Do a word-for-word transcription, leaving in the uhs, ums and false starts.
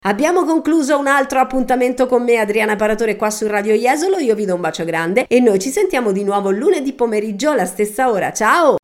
Abbiamo concluso un altro appuntamento con me, Adriana Paratore, qua su Radio Jesolo. Io vi do un bacio grande e noi ci sentiamo di nuovo lunedì pomeriggio alla stessa ora. Ciao!